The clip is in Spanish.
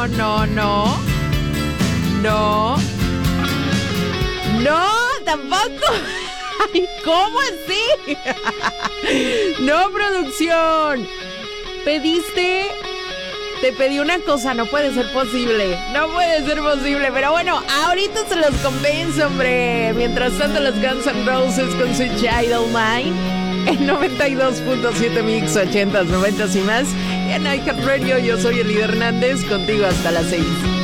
No, no. No. No, tampoco. Ay, ¿cómo así? No, producción. Te pedí una cosa, no puede ser posible. No puede ser posible, pero bueno, ahorita se los convenzo, hombre. Mientras tanto, los Guns N' Roses con Sweet Child O' Mine en 92.7 Mix, 80s, 90s y más. Y en iHeartRadio, yo soy Elida Hernández, contigo hasta las 6.